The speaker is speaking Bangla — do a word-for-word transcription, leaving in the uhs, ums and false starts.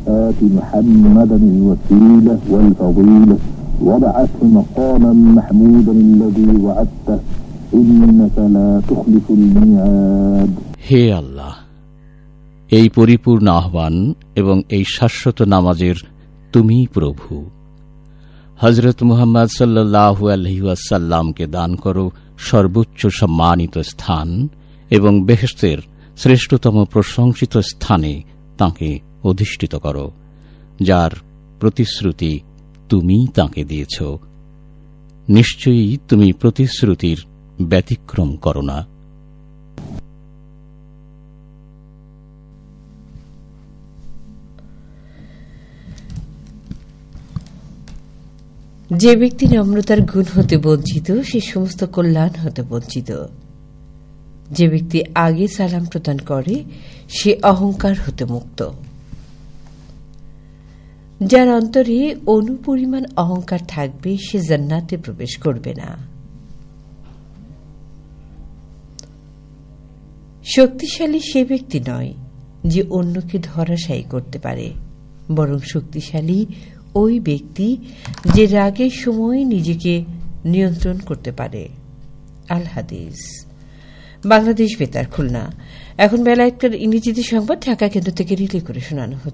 آت محمدا الوسيلة والفضيلة وابعثه مقاما محمودا الذي وعدته إنك لا تخلف الميعاد. হে আল্লাহ, এই পরিপূর্ণ আহ্বান এবং এই শাশ্বত নামাজের তুমি প্রভু। হযরত মুহাম্মদ সাল্লাল্লাহু আলাইহি ওয়াসাল্লামকে দান করো সর্বোচ্চ সম্মানিত স্থান এবং বেহেশতের শ্রেষ্ঠতম প্রশংসিত স্থানে তাঁকে অধিষ্ঠিত করো, যার প্রতিশ্রুতি তুমি তাঁকে দিয়েছ। নিশ্চয়ই তুমি প্রতিশ্রুতির ব্যতিক্রম করো না। যে ব্যক্তি নম্রতার গুণ হতে বঞ্চিত, সে সমস্ত কল্যাণ হতে বঞ্চিত। যে ব্যক্তি আগে সালাম প্রদান করে, সে অহংকার হতে মুক্ত। যার অন্তরে অনুপরিমাণ অহংকার থাকবে, সে জান্নাতে প্রবেশ করবে না। শক্তিশালী সে ব্যক্তি নয় যে অন্যকে ধরাশায়ী করতে পারে, বরং শক্তিশালী ওই ব্যক্তি যে রাগের সময় নিজেকে নিয়ন্ত্রণ করতে পারে। আল হাদিস। বাংলাদেশ বেতার, খুলনা। এখন বেলায়েতকার ইংরেজিতে সংবাদ ঢাকা কেন্দ্র থেকে রিলে করে শোনানো হচ্ছে।